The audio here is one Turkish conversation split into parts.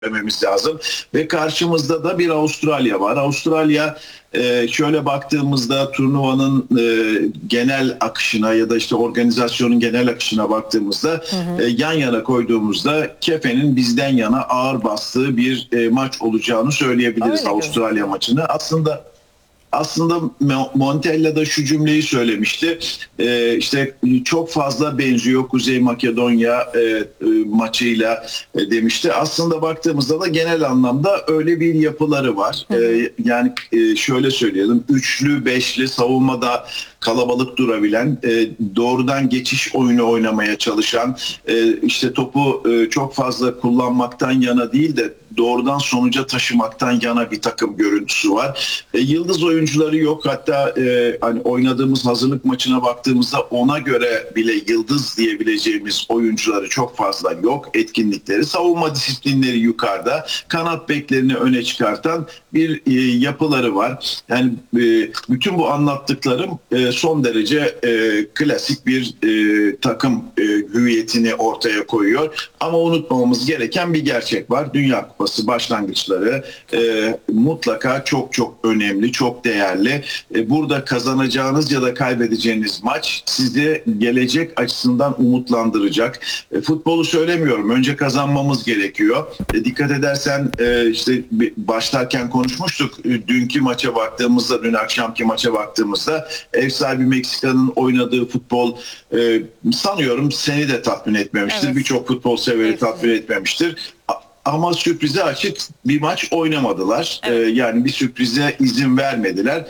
dememiz lazım. Ve karşımızda da bir Avustralya var. Avustralya şöyle baktığımızda turnuvanın genel akışına ya da işte organizasyonun genel akışına baktığımızda yan yana koyduğumuzda kefenin bizden yana ağır bastığı bir maç olacağını söyleyebiliriz. Öyle Avustralya gözüküyor. maçını. Aslında Montella da şu cümleyi söylemişti. İşte çok fazla benziyor Kuzey Makedonya maçıyla demişti. Aslında baktığımızda da genel anlamda öyle bir yapıları var. Yani şöyle söyleyelim. Üçlü, beşli savunmada kalabalık durabilen, doğrudan geçiş oyunu oynamaya çalışan, işte topu çok fazla kullanmaktan yana değil de doğrudan sonuca taşımaktan yana bir takım görüntüsü var. Yıldız oyuncuları yok. Hatta hani oynadığımız hazırlık maçına baktığımızda ona göre bile yıldız diyebileceğimiz oyuncuları çok fazla yok. Etkinlikleri, savunma disiplinleri yukarıda, kanat beklerini öne çıkartan bir yapıları var. Yani bütün bu anlattıklarım son derece klasik bir takım hüviyetini ortaya koyuyor. Ama unutmamamız gereken bir gerçek var. Dünya Kupası başlangıçları mutlaka çok çok önemli, çok değerli. Burada kazanacağınız ya da kaybedeceğiniz maç sizi gelecek açısından umutlandıracak. Futbolu söylemiyorum. Önce kazanmamız gerekiyor. Dikkat edersen işte başlarken konuşmuştuk. Dünkü maça baktığımızda, dün akşamki maça baktığımızda ev sahibi Meksika'nın oynadığı futbol sanıyorum seni de tatmin etmemiştir. Evet. Birçok futbol severi tatmin etmemiştir. Ama sürprize açık bir maç oynamadılar. Evet. Yani bir sürprize izin vermediler.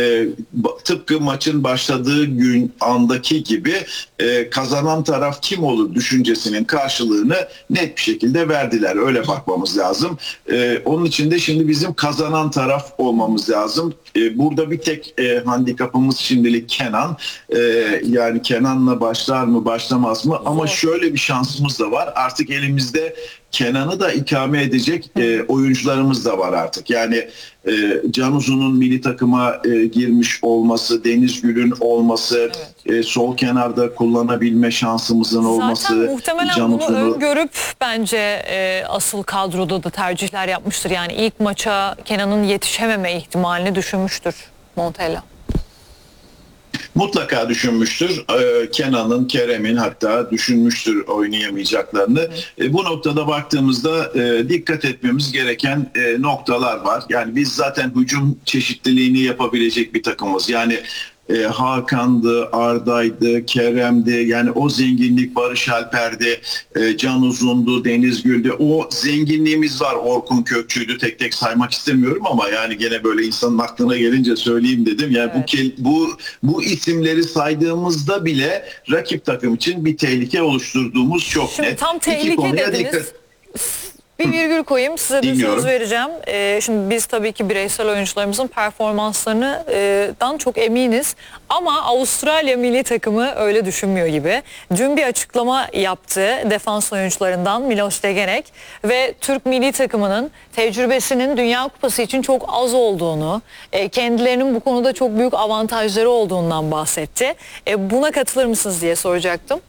Tıpkı maçın başladığı gün andaki gibi kazanan taraf kim olur düşüncesinin karşılığını net bir şekilde verdiler. Öyle bakmamız lazım. Onun için de şimdi bizim kazanan taraf olmamız lazım. Burada bir tek handikapımız şimdilik Kenan. Yani Kenan'la başlar mı başlamaz mı? Ama şöyle bir şansımız da var. Artık elimizde Kenan'ı da ikame edecek oyuncularımız da var artık. Yani Can Uzun'un milli takıma girmiş olması, Deniz Gül'ün olması, sol kenarda kullanabilme şansımızın olması. Zaten muhtemelen Can bunu Uzun'u öngörüp bence asıl kadroda da tercihler yapmıştır. Yani ilk maça Kenan'ın yetişememe ihtimalini düşünmüştür Montella. mutlaka düşünmüştür. Kenan'ın, Kerem'in hatta düşünmüştür oynayamayacaklarını. Bu noktada baktığımızda dikkat etmemiz gereken noktalar var. Yani biz zaten hücum çeşitliliğini yapabilecek bir takımız. Yani Hakan'dı, Arda'ydı, Kerem'di. Yani o zenginlik Barış Alper'di, Can Uzun'du, Deniz Gül'dü. O zenginliğimiz var. Orkun Kökçü'ydü. Tek tek saymak istemiyorum ama yani gene böyle insanın aklına gelince söyleyeyim dedim. Yani bu isimleri saydığımızda bile rakip takım için bir tehlike oluşturduğumuz çok Şimdi net. tam İki tehlike konuya dediniz. dikkat. Bir virgül koyayım, size de söz Dinliyorum. vereceğim. Şimdi biz tabii ki bireysel oyuncularımızın performanslarından çok eminiz. Ama Avustralya milli takımı öyle düşünmüyor gibi. Dün bir açıklama yaptı defans oyuncularından Miloš Degenek ve Türk milli takımının tecrübesinin Dünya Kupası için çok az olduğunu, kendilerinin bu konuda çok büyük avantajları olduğundan bahsetti. Buna katılır mısınız diye soracaktım.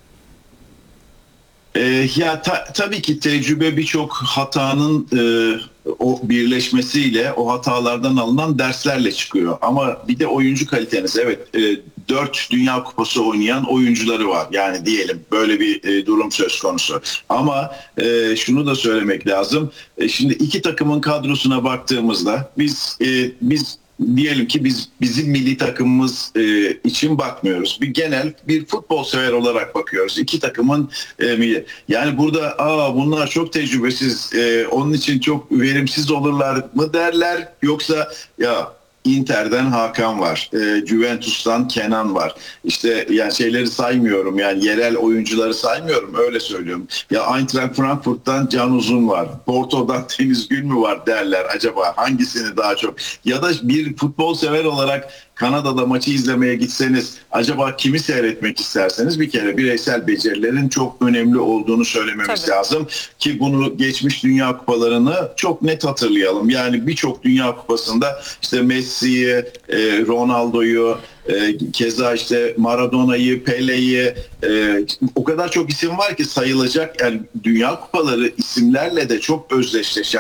Tabii ki tecrübe birçok hatanın o birleşmesiyle o hatalardan alınan derslerle çıkıyor. Ama bir de oyuncu kaliteniz. Evet, 4 Dünya Kupası oynayan oyuncuları var. Yani diyelim böyle bir durum söz konusu. Ama şunu da söylemek lazım. Şimdi iki takımın kadrosuna baktığımızda biz diyelim ki bizim milli takımımız için bakmıyoruz. Bir genel bir futbol sever olarak bakıyoruz. İki takımın yani burada bunlar çok tecrübesiz, onun için çok verimsiz olurlar mı derler, yoksa ya Inter'den Hakan var, Juventus'tan Kenan var. İşte yani şeyleri saymıyorum, yani yerel oyuncuları saymıyorum, öyle söylüyorum. Ya Eintracht Frankfurt'tan Can Uzun var, Porto'dan Deniz Gül mü var derler acaba, hangisini daha çok? Ya da bir futbol sever olarak Kanada'da maçı izlemeye gitseniz acaba kimi seyretmek isterseniz bir kere bireysel becerilerin çok önemli olduğunu söylememiz Tabii. lazım. Ki bunu geçmiş Dünya Kupalarını çok net hatırlayalım. Yani birçok Dünya Kupası'nda işte Messi'yi, Ronaldo'yu, keza işte Maradona'yı, Pele'yi, o kadar çok isim var ki sayılacak. Yani Dünya Kupaları isimlerle de çok özdeşleşen